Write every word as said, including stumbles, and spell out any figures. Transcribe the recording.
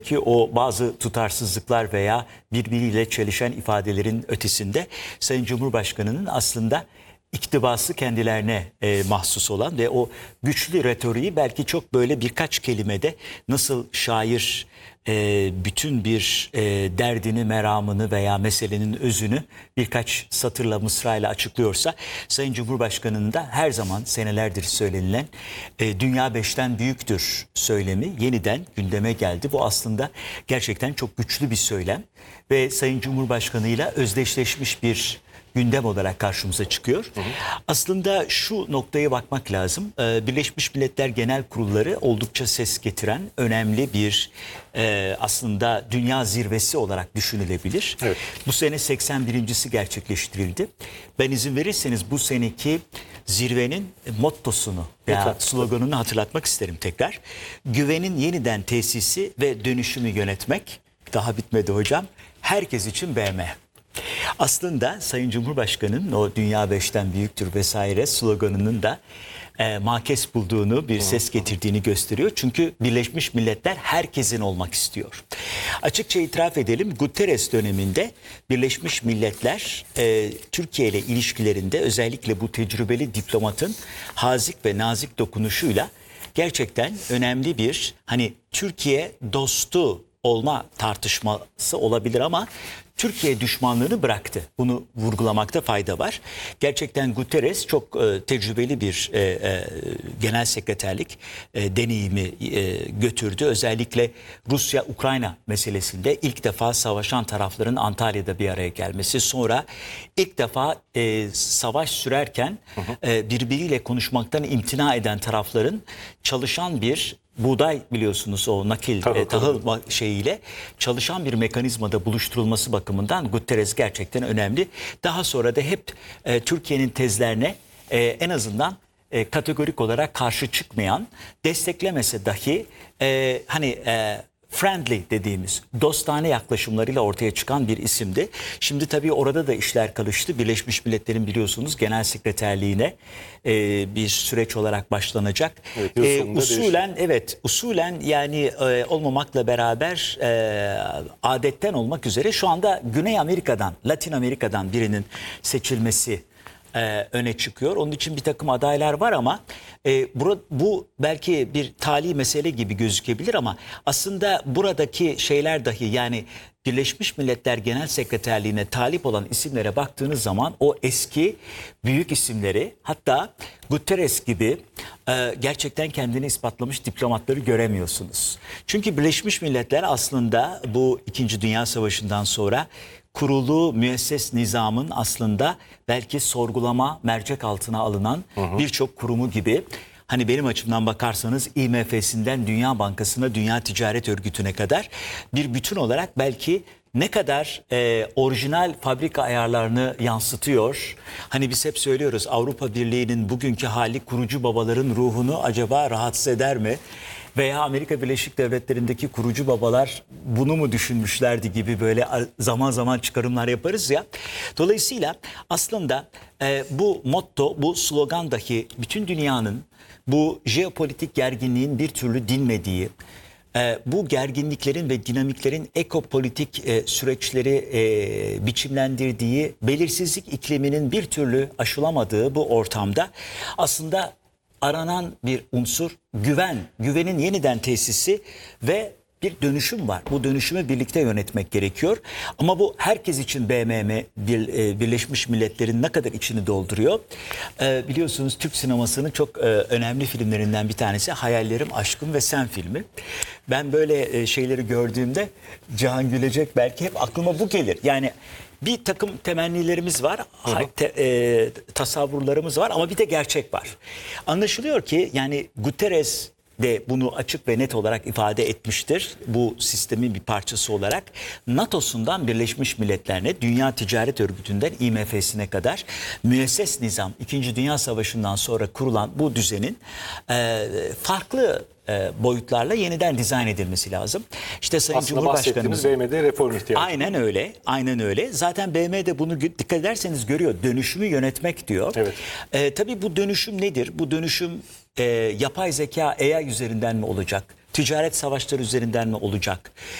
Ki o bazı tutarsızlıklar veya birbiriyle çelişen ifadelerin ötesinde Sayın Cumhurbaşkanı'nın aslında iktibası kendilerine e, mahsus olan ve o güçlü retoriği belki çok böyle birkaç kelimede nasıl şair e, bütün bir e, derdini, meramını veya meselenin özünü birkaç satırla, mısrayla açıklıyorsa, Sayın Cumhurbaşkanı'nın da her zaman senelerdir söylenilen e, dünya beşten büyüktür söylemi yeniden gündeme geldi. Bu aslında gerçekten çok güçlü bir söylem ve Sayın Cumhurbaşkanı'yla özdeşleşmiş bir gündem olarak karşımıza çıkıyor. Hı hı. Aslında şu noktaya bakmak lazım. Ee, Birleşmiş Milletler Genel Kurulları oldukça ses getiren önemli bir e, aslında dünya zirvesi olarak düşünülebilir. Evet. Bu sene seksen birincisi gerçekleştirildi. Ben izin verirseniz bu seneki zirvenin mottosunu veya evet, sloganını hatırlatmak isterim tekrar. Güvenin yeniden tesisi ve dönüşümü yönetmek. Daha bitmedi hocam. Herkes için B M. Aslında Sayın Cumhurbaşkanı'nın o dünya beşten büyüktür vesaire sloganının da e, makes bulduğunu, bir ses getirdiğini gösteriyor. Çünkü Birleşmiş Milletler herkesin olmak istiyor. Açıkça itiraf edelim, Guterres döneminde Birleşmiş Milletler e, Türkiye ile ilişkilerinde özellikle bu tecrübeli diplomatın hazik ve nazik dokunuşuyla gerçekten önemli bir hani Türkiye dostu olma tartışması olabilir ama Türkiye düşmanlığını bıraktı. Bunu vurgulamakta fayda var. Gerçekten Guterres çok e, tecrübeli bir e, e, genel sekreterlik e, deneyimi e, götürdü. Özellikle Rusya-Ukrayna meselesinde ilk defa savaşan tarafların Antalya'da bir araya gelmesi. Sonra ilk defa e, savaş sürerken hı hı. E, birbiriyle konuşmaktan imtina eden tarafların çalışan bir buğday biliyorsunuz o nakil tabii, e, tahıl tabii. şeyiyle çalışan bir mekanizmada buluşturulması bakımından Guterres gerçekten önemli. Daha sonra da hep e, Türkiye'nin tezlerine e, en azından e, kategorik olarak karşı çıkmayan, desteklemese dahi e, hani e, friendly dediğimiz dostane yaklaşımlarıyla ortaya çıkan bir isimdi. Şimdi tabii orada da işler karıştı. Birleşmiş Milletler'in biliyorsunuz genel sekreterliğine e, bir süreç olarak başlanacak. Evet, e, usulen değişim. evet usulen yani e, olmamakla beraber e, adetten olmak üzere şu anda Güney Amerika'dan, Latin Amerika'dan birinin seçilmesi Ee, öne çıkıyor. Onun için bir takım adaylar var ama e, bura, bu belki bir tali mesele gibi gözükebilir ama aslında buradaki şeyler dahi yani Birleşmiş Milletler Genel Sekreterliğine talip olan isimlere baktığınız zaman o eski büyük isimleri hatta Guterres gibi e, gerçekten kendini ispatlamış diplomatları göremiyorsunuz. Çünkü Birleşmiş Milletler aslında bu İkinci Dünya Savaşı'ndan sonra kurulu müesses nizamın aslında belki sorgulama mercek altına alınan birçok kurumu gibi. Hani benim açımdan bakarsanız I M F'sinden Dünya Bankası'na, Dünya Ticaret Örgütü'ne kadar bir bütün olarak belki ne kadar e, orijinal fabrika ayarlarını yansıtıyor. Hani biz hep söylüyoruz Avrupa Birliği'nin bugünkü hali kurucu babaların ruhunu acaba rahatsız eder mi? Veya Amerika Birleşik Devletleri'ndeki kurucu babalar bunu mu düşünmüşlerdi gibi böyle zaman zaman çıkarımlar yaparız ya. Dolayısıyla aslında e, bu motto, bu slogan dahi bütün dünyanın bu jeopolitik gerginliğin bir türlü dinmediği, e, bu gerginliklerin ve dinamiklerin ekopolitik e, süreçleri e, biçimlendirdiği, belirsizlik ikliminin bir türlü aşılamadığı bu ortamda aslında aranan bir unsur güven, güvenin yeniden tesisi ve bir dönüşüm var. Bu dönüşümü birlikte yönetmek gerekiyor. Ama bu herkes için B M M, Birleşmiş Milletler'in ne kadar içini dolduruyor. Ee, biliyorsunuz Türk sinemasının çok e, önemli filmlerinden bir tanesi Hayallerim, Aşkım ve Sen filmi. Ben böyle e, şeyleri gördüğümde Cihan gülecek belki hep aklıma bu gelir. Yani bir takım temennilerimiz var, hı hı. Te, e, tasavvurlarımız var ama bir de gerçek var. Anlaşılıyor ki yani Guterres de bunu açık ve net olarak ifade etmiştir. Bu sistemin bir parçası olarak NATO'sundan Birleşmiş Milletler'ine, Dünya Ticaret Örgütü'nden I M F'sine kadar müesses nizam, İkinci Dünya Savaşı'ndan sonra kurulan bu düzenin e, farklı e, boyutlarla yeniden dizayn edilmesi lazım. İşte Sayın Aslında Cumhurbaşkanımız B M'de reform ihtiyacı. Aynen öyle. Aynen öyle. Zaten B M de bunu dikkat ederseniz görüyor. Dönüşümü yönetmek diyor. Evet. E, tabii bu dönüşüm nedir? Bu dönüşüm e, yapay zeka A I üzerinden mi olacak? Ticaret savaşları üzerinden mi olacak?